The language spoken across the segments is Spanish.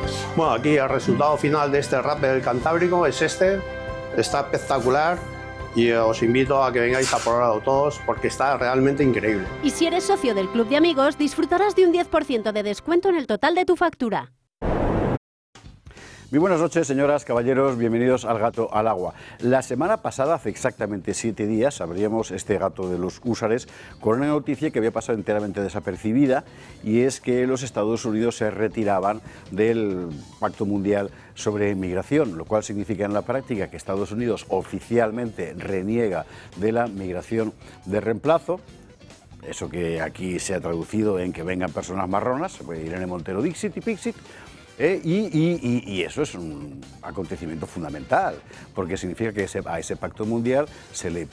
Bueno, aquí el resultado final de este rap del Cantábrico es este. Está espectacular y os invito a que vengáis a probarlo todos porque está realmente increíble. Y si eres socio del Club de Amigos, disfrutarás de un 10% de descuento en el total de tu factura. Muy buenas noches, señoras, caballeros, bienvenidos al Gato al Agua. La semana pasada, hace exactamente 7 días, abríamos este Gato de los Húsares con una noticia que había pasado enteramente desapercibida, y es que los Estados Unidos se retiraban del Pacto Mundial sobre Migración, lo cual significa en la práctica que Estados Unidos oficialmente reniega de la migración de reemplazo. Eso que aquí se ha traducido en que vengan personas marronas, Irene Montero Dixit y Pixit. Y eso es un acontecimiento fundamental, porque significa que a ese pacto mundial se le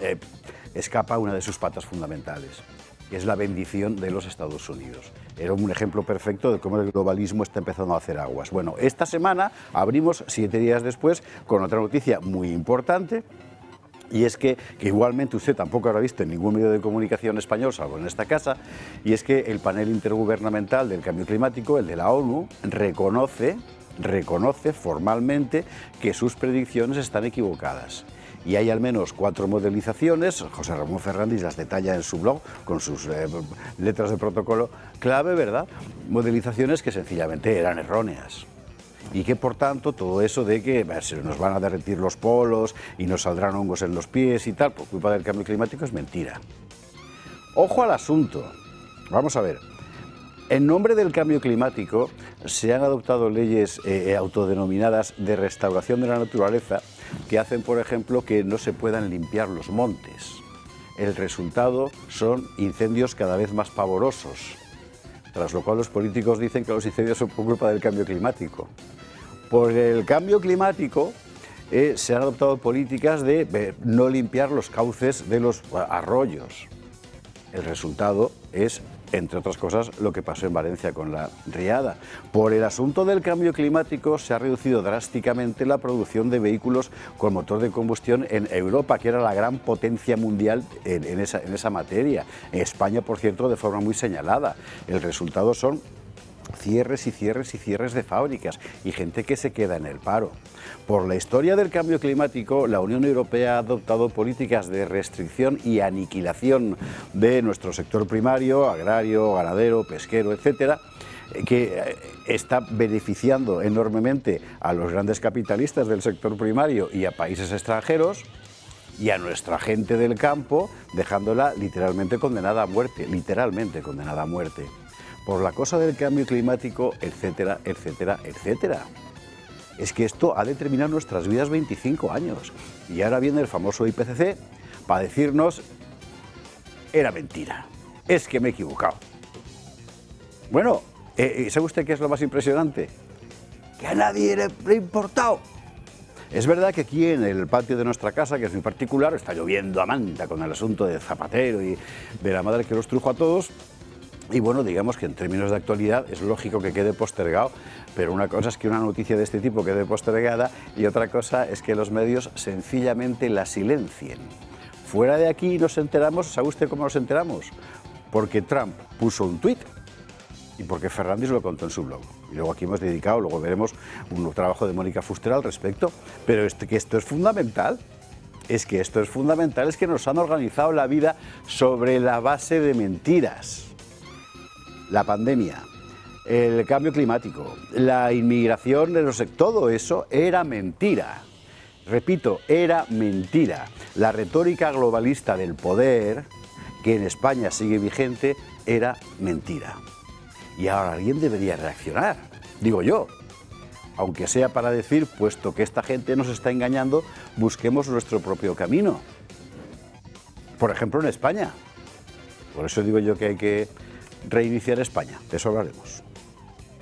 escapa una de sus patas fundamentales, que es la bendición de los Estados Unidos. Era un ejemplo perfecto de cómo el globalismo está empezando a hacer aguas. Bueno, esta semana abrimos 7 días después con otra noticia muy importante. Y es que igualmente usted tampoco habrá visto en ningún medio de comunicación español, salvo en esta casa, y es que el panel intergubernamental del cambio climático, el de la ONU, reconoce formalmente que sus predicciones están equivocadas. Y hay al menos 4 modelizaciones, José Ramón Fernández las detalla en su blog con sus letras de protocolo clave, ¿verdad? Modelizaciones que sencillamente eran erróneas. Y que por tanto todo eso de que se nos van a derretir los polos y nos saldrán hongos en los pies y tal, por culpa del cambio climático, es mentira. Ojo al asunto. Vamos a ver. En nombre del cambio climático se han adoptado leyes autodenominadas de restauración de la naturaleza que hacen, por ejemplo, que no se puedan limpiar los montes. El resultado son incendios cada vez más pavorosos, tras lo cual los políticos dicen que los incendios son por culpa del cambio climático. Por el cambio climático se han adoptado políticas de no limpiar los cauces de los arroyos. El resultado es, entre otras cosas, lo que pasó en Valencia con la riada. Por el asunto del cambio climático se ha reducido drásticamente la producción de vehículos con motor de combustión en Europa, que era la gran potencia mundial en esa materia. En España, por cierto, de forma muy señalada. El resultado son cierres y cierres y cierres de fábricas y gente que se queda en el paro. Por la historia del cambio climático, la Unión Europea ha adoptado políticas de restricción y aniquilación de nuestro sector primario, agrario, ganadero, pesquero, etcétera, que está beneficiando enormemente a los grandes capitalistas del sector primario y a países extranjeros, y a nuestra gente del campo, dejándola literalmente condenada a muerte, por la cosa del cambio climático, etcétera, etcétera, etcétera. Es que esto ha determinado nuestras vidas 25 años. Y ahora viene el famoso IPCC para decirnos, era mentira, es que me he equivocado. Bueno, ¿sabe usted qué es lo más impresionante? Que a nadie le ha importado. Es verdad que aquí en el patio de nuestra casa, que es muy particular, está lloviendo a manta con el asunto de Zapatero y de la madre que los trujo a todos. Y bueno, digamos que en términos de actualidad es lógico que quede postergado, pero una cosa es que una noticia de este tipo quede postergada y otra cosa es que los medios sencillamente la silencien. Fuera de aquí nos enteramos, ¿sabe usted cómo nos enteramos? Porque Trump puso un tuit y porque Fernández lo contó en su blog. Y luego aquí hemos dedicado, luego veremos un trabajo de Mónica Fuster al respecto, pero que esto es fundamental. Es que esto es fundamental, es que nos han organizado la vida sobre la base de mentiras. La pandemia, el cambio climático, la inmigración, todo eso era mentira. Repito, era mentira. La retórica globalista del poder, que en España sigue vigente, era mentira. Y ahora alguien debería reaccionar, digo yo. Aunque sea para decir, puesto que esta gente nos está engañando, busquemos nuestro propio camino. Por ejemplo, en España. Por eso digo yo que hay que reiniciar España. De eso hablaremos.